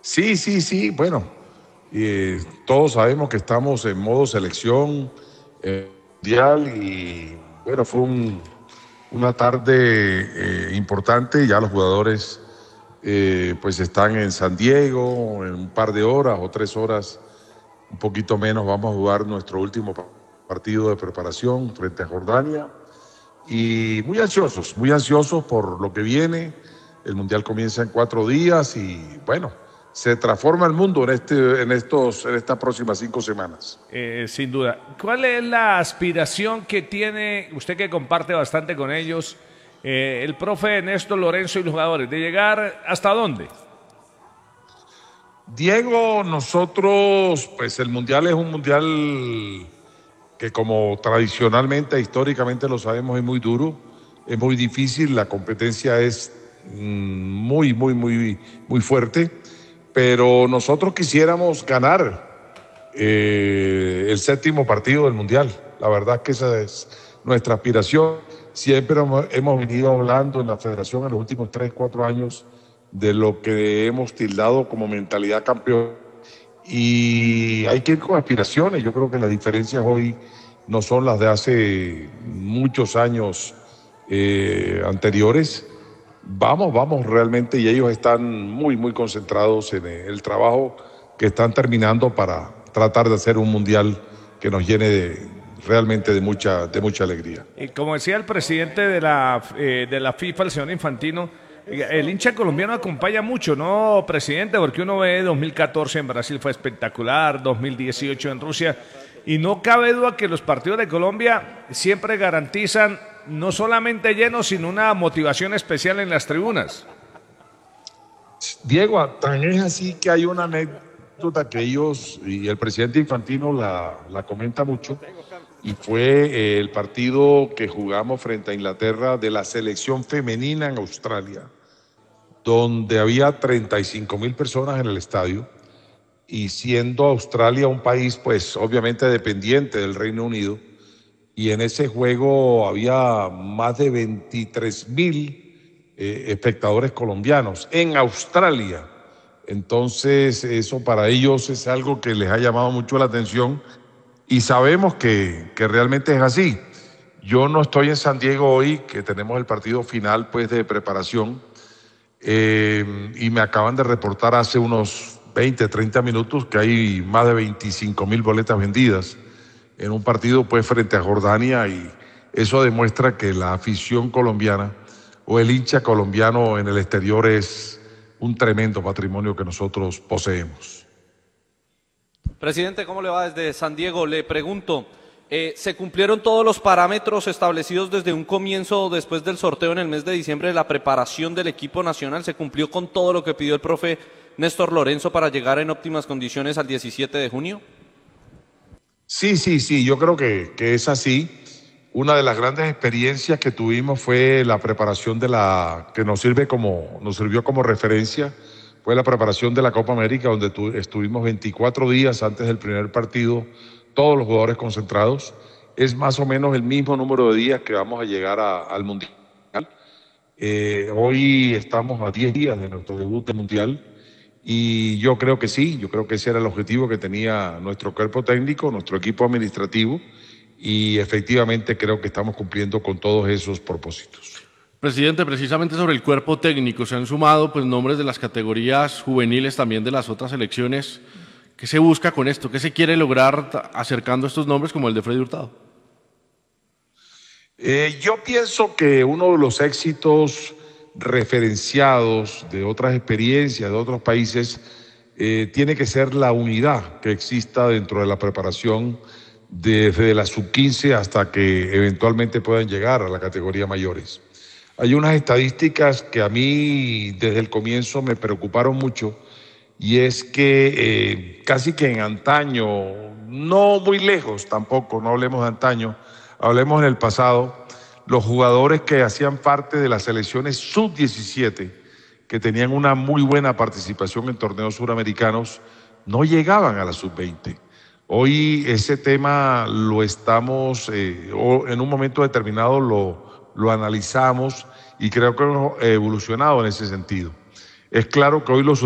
Sí, sí, sí, bueno, todos sabemos que estamos en modo selección mundial y bueno, fue una tarde importante, ya los jugadores pues están en San Diego, en un par de horas o 3 horas, un poquito menos, vamos a jugar nuestro último partido de preparación frente a Jordania y muy ansiosos por lo que viene. El Mundial comienza en 4 días y bueno, se transforma el mundo en estas próximas 5 semanas. Sin duda. ¿Cuál es la aspiración que tiene usted que comparte bastante con ellos, el profe Néstor Lorenzo y los jugadores? ¿De llegar hasta dónde? Diego, nosotros, pues el Mundial es un Mundial que como tradicionalmente, históricamente lo sabemos, es muy duro, es muy difícil, la competencia es muy fuerte, pero nosotros quisiéramos ganar el séptimo partido del Mundial. La verdad que esa es nuestra aspiración. Siempre hemos venido hablando en la federación en los últimos 3, 4 años de lo que hemos tildado como mentalidad campeón. Y hay que ir con aspiraciones. Yo creo que las diferencias hoy no son las de hace muchos años anteriores. Vamos realmente, y ellos están muy concentrados en el trabajo que están terminando para tratar de hacer un mundial que nos llene realmente de mucha alegría. Y como decía el presidente de la FIFA, el señor Infantino, el hincha colombiano acompaña mucho, ¿no, presidente? Porque uno ve 2014 en Brasil fue espectacular, 2018 en Rusia, y no cabe duda que los partidos de Colombia siempre garantizan no solamente llenos, sino una motivación especial en las tribunas. Diego, tan es así que hay una anécdota que ellos y el presidente Infantino la comenta mucho, y fue el partido que jugamos frente a Inglaterra de la selección femenina en Australia, donde había 35.000 personas en el estadio, y siendo Australia un país pues obviamente dependiente del Reino Unido, y en ese juego había más de 23.000 espectadores colombianos en Australia. Entonces eso para ellos es algo que les ha llamado mucho la atención y sabemos que realmente es así. Yo no estoy en San Diego hoy, que tenemos el partido final pues de preparación, y me acaban de reportar hace unos 20, 30 minutos que hay más de 25.000 boletas vendidas en un partido pues frente a Jordania, y eso demuestra que la afición colombiana o el hincha colombiano en el exterior es un tremendo patrimonio que nosotros poseemos. Presidente, ¿cómo le va desde San Diego? Le pregunto, ¿se cumplieron todos los parámetros establecidos desde un comienzo después del sorteo en el mes de diciembre de la preparación del equipo nacional? ¿Se cumplió con todo lo que pidió el profe Néstor Lorenzo para llegar en óptimas condiciones al 17 de junio? Sí, sí, sí, yo creo que es así. Una de las grandes experiencias que tuvimos fue la preparación de la que nos sirvió como referencia, fue la preparación de la Copa América, donde estuvimos 24 días antes del primer partido, todos los jugadores concentrados. Es más o menos el mismo número de días que vamos a llegar al Mundial. Hoy estamos a 10 días de nuestro debut del Mundial. Y yo creo que sí, yo creo que ese era el objetivo que tenía nuestro cuerpo técnico, nuestro equipo administrativo, y efectivamente creo que estamos cumpliendo con todos esos propósitos. Presidente, precisamente sobre el cuerpo técnico se han sumado pues nombres de las categorías juveniles también de las otras selecciones. ¿Qué se busca con esto? ¿Qué se quiere lograr acercando estos nombres como el de Freddy Hurtado? Yo pienso que uno de los éxitos referenciados de otras experiencias, de otros países, tiene que ser la unidad que exista dentro de la preparación desde la sub-15 hasta que eventualmente puedan llegar a la categoría mayores. Hay unas estadísticas que a mí desde el comienzo me preocuparon mucho, y es que casi que en antaño, no muy lejos tampoco, no hablemos de antaño, hablemos en el pasado, los jugadores que hacían parte de las selecciones sub-17, que tenían una muy buena participación en torneos suramericanos, no llegaban a la sub-20. Hoy ese tema lo estamos, en un momento determinado lo analizamos, y creo que hemos evolucionado en ese sentido. Es claro que hoy los